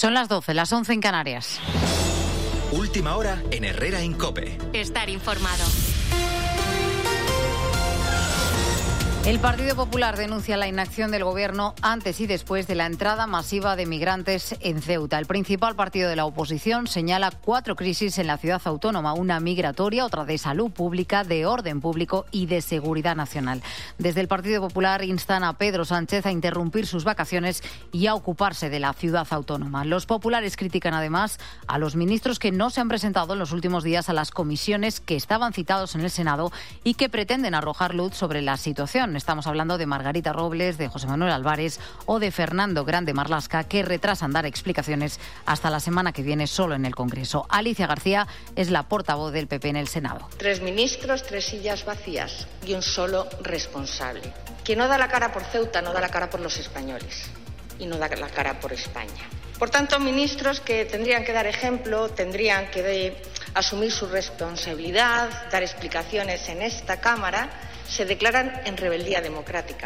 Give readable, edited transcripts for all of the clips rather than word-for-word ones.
Son las 12, las 11 en Canarias. Última hora en Herrera en COPE. Estar informado. El Partido Popular denuncia la inacción del Gobierno antes y después de la entrada masiva de migrantes en Ceuta. El principal partido de la oposición señala 4 crisis en la ciudad autónoma, una migratoria, otra de salud pública, de orden público y de seguridad nacional. Desde el Partido Popular instan a Pedro Sánchez a interrumpir sus vacaciones y a ocuparse de la ciudad autónoma. Los populares critican además a los ministros que no se han presentado en los últimos días a las comisiones que estaban citados en el Senado y que pretenden arrojar luz sobre la situación. Estamos hablando de Margarita Robles, de José Manuel Álvarez o de Fernando Grande Marlasca, que retrasan dar explicaciones hasta la semana que viene solo en el Congreso. Alicia García es la portavoz del PP en el Senado. 3 ministros, 3 sillas vacías y un solo responsable. Quien no da la cara por Ceuta no da la cara por los españoles y no da la cara por España. Por tanto, ministros que tendrían que dar ejemplo, tendrían que asumir su responsabilidad, dar explicaciones en esta Cámara, se declaran en rebeldía democrática,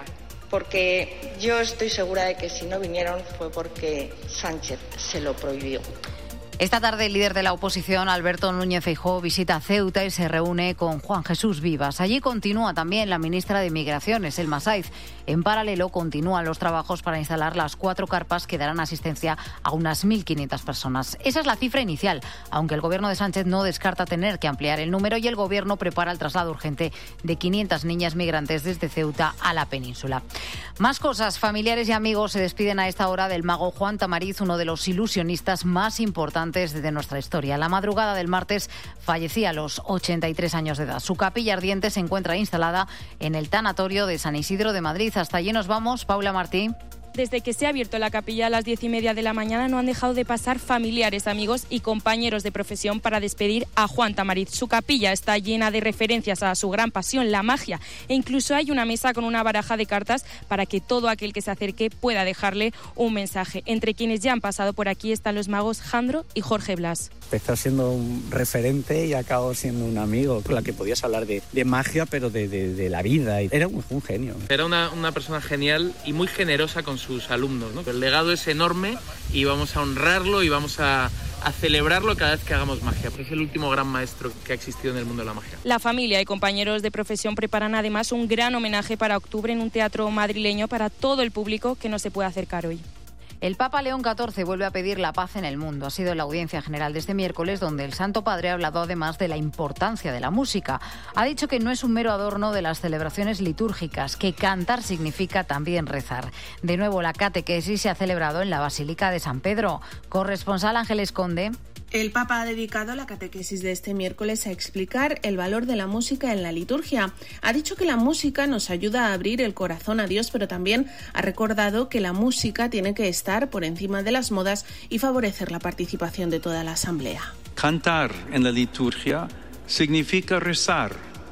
porque yo estoy segura de que si no vinieron fue porque Sánchez se lo prohibió. Esta tarde el líder de la oposición, Alberto Núñez Feijóo, visita Ceuta y se reúne con Juan Jesús Vivas. Allí continúa también la ministra de Migraciones, Elma Saiz. En paralelo continúan los trabajos para instalar las 4 carpas que darán asistencia a unas 1.500 personas. Esa es la cifra inicial, aunque el gobierno de Sánchez no descarta tener que ampliar el número y el gobierno prepara el traslado urgente de 500 niñas migrantes desde Ceuta a la península. Más cosas, familiares y amigos se despiden a esta hora del mago Juan Tamariz, uno de los ilusionistas más importantes de nuestra historia. La madrugada del martes fallecía a los 83 años de edad. Su capilla ardiente se encuentra instalada en el tanatorio de San Isidro de Madrid. Hasta allí nos vamos, Paula Martí. Desde que se ha abierto la capilla a las 10:30 de la mañana no han dejado de pasar familiares, amigos y compañeros de profesión para despedir a Juan Tamariz. Su capilla está llena de referencias a su gran pasión, la magia, e incluso hay una mesa con una baraja de cartas para que todo aquel que se acerque pueda dejarle un mensaje. Entre quienes ya han pasado por aquí están los magos Jandro y Jorge Blas. Empezó siendo un referente y acabó siendo un amigo con la que podías hablar de magia, pero de la vida. Era un genio. Era una persona genial y muy generosa con sus alumnos, ¿no? El legado es enorme y vamos a honrarlo y vamos a celebrarlo cada vez que hagamos magia. Es el último gran maestro que ha existido en el mundo de la magia. La familia y compañeros de profesión preparan además un gran homenaje para octubre en un teatro madrileño para todo el público que no se puede acercar hoy. El Papa León XIV vuelve a pedir la paz en el mundo. Ha sido la audiencia general de este miércoles donde el Santo Padre ha hablado además de la importancia de la música. Ha dicho que no es un mero adorno de las celebraciones litúrgicas, que cantar significa también rezar. De nuevo, la catequesis se ha celebrado en la Basílica de San Pedro. Corresponsal Ángeles Conde. El Papa ha dedicado la catequesis de este miércoles a explicar el valor de la música en la liturgia. Ha dicho que la música nos ayuda a abrir el corazón a Dios, pero también ha recordado que la música tiene que estar por encima de las modas y favorecer la participación de toda la asamblea. Cantar en la liturgia significa rezar,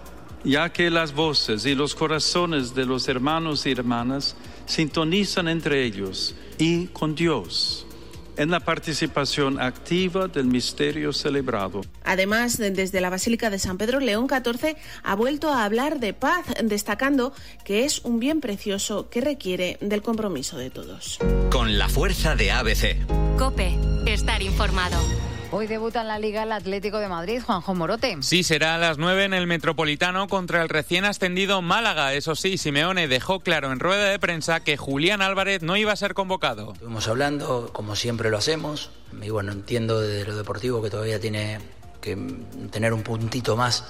ya que las voces y los corazones de los hermanos y hermanas sintonizan entre ellos y con Dios, en la participación activa del misterio celebrado. Además, desde la Basílica de San Pedro, León XIV ha vuelto a hablar de paz, destacando que es un bien precioso que requiere del compromiso de todos. Con la fuerza de ABC. COPE. Estar informado. Hoy debuta en la Liga el Atlético de Madrid, Juanjo Morote. Sí, será a las 9 en el Metropolitano contra el recién ascendido Málaga. Eso sí, Simeone dejó claro en rueda de prensa que Julián Álvarez no iba a ser convocado. Estuvimos hablando, como siempre lo hacemos, y bueno, entiendo desde lo deportivo que todavía tiene que tener un puntito más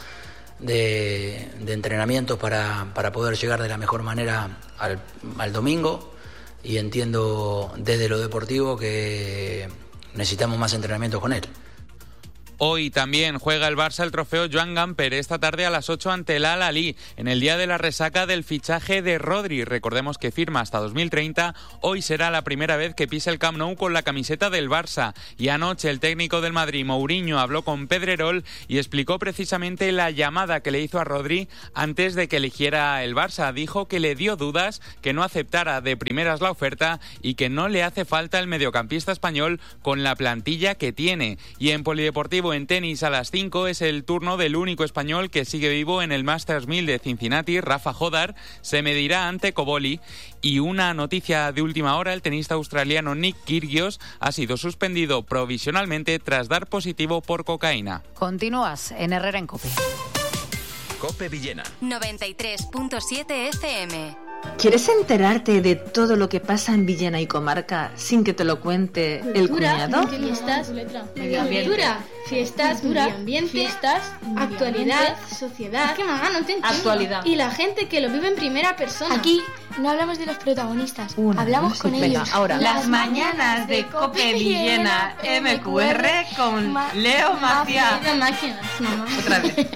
de entrenamiento para poder llegar de la mejor manera al domingo, y entiendo desde lo deportivo que necesitamos más entrenamiento con él. Hoy también juega el Barça el trofeo Joan Gamper esta tarde a las 8 ante el Al-Ahly, en el día de la resaca del fichaje de Rodri. Recordemos que firma hasta 2030. Hoy será la primera vez que pise el Camp Nou con la camiseta del Barça. Y anoche el técnico del Madrid, Mourinho, habló con Pedrerol y explicó precisamente la llamada que le hizo a Rodri antes de que eligiera el Barça. Dijo que le dio dudas, que no aceptara de primeras la oferta y que no le hace falta el mediocampista español con la plantilla que tiene. Y en Polideportivo deportivo, en tenis a las 5 es el turno del único español que sigue vivo en el Masters 1000 de Cincinnati. Rafa Jodar se medirá ante Cobolli. Y una noticia de última hora, el tenista australiano Nick Kyrgios ha sido suspendido provisionalmente tras dar positivo por cocaína. Continúas en Herrera en COPE. COPE Villena 93.7 FM. ¿Quieres enterarte de todo lo que pasa en Villena y comarca sin que te lo cuente el cuñado? Fiestas, medio ambiente, fiestas, medio ambiente, fiestas, actualidad, sociedad. Es que mamá, no te entiendo. Actualidad. Y la gente que lo vive en primera persona. Aquí no hablamos de los protagonistas, hablamos con ellos. Venga, ahora. Las mañanas de COPE Villena MQR con Leo Maciá. Otra vez.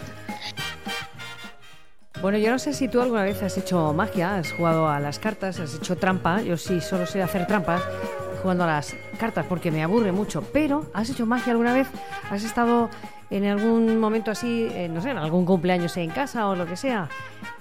Bueno, yo no sé si tú alguna vez has hecho magia, has jugado a las cartas, has hecho trampa. Yo sí solo sé hacer trampas jugando a las cartas porque me aburre mucho. Pero, ¿has hecho magia alguna vez? ¿Has estado en algún momento así, no sé, en algún cumpleaños en casa o lo que sea?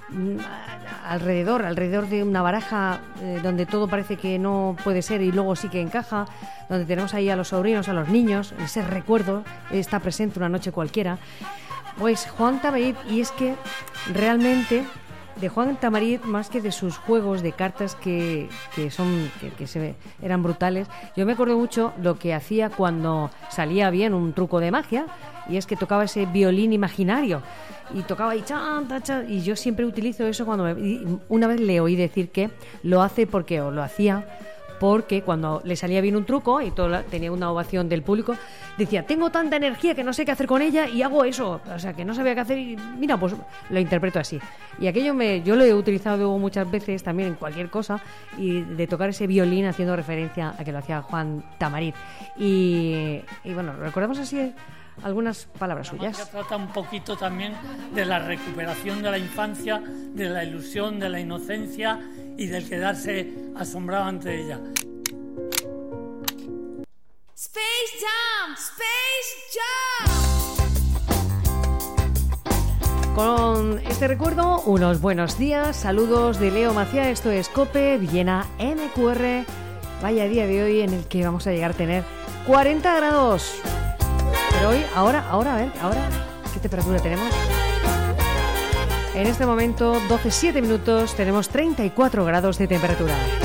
Alrededor de una baraja donde todo parece que no puede ser y luego sí que encaja, donde tenemos ahí a los sobrinos, a los niños, ese recuerdo está presente una noche cualquiera. Pues Juan Tamarit, y es que realmente de Juan Tamarit, más que de sus juegos de cartas que eran brutales, yo me acuerdo mucho lo que hacía cuando salía bien un truco de magia, y es que tocaba ese violín imaginario y tocaba ahí chan, y yo siempre utilizo eso una vez le oí decir que lo hacía porque cuando le salía bien un truco y tenía una ovación del público, decía, tengo tanta energía que no sé qué hacer con ella y hago eso, o sea, que no sabía qué hacer y mira, pues lo interpreto así. Y aquello yo lo he utilizado muchas veces también en cualquier cosa, y de tocar ese violín haciendo referencia a que lo hacía Juan Tamarit. Y bueno, recordamos así algunas palabras suyas. Se trata un poquito también de la recuperación de la infancia, de la ilusión, de la inocencia y del quedarse asombrado ante ella. Space Jam. Con este recuerdo, unos buenos días, saludos de Leo Maciá, esto es COPE Villena MQR. Vaya día de hoy en el que vamos a llegar a tener 40 grados. Pero hoy, ahora, ¿qué temperatura tenemos? En este momento, 12:07 minutos, tenemos 34 grados de temperatura.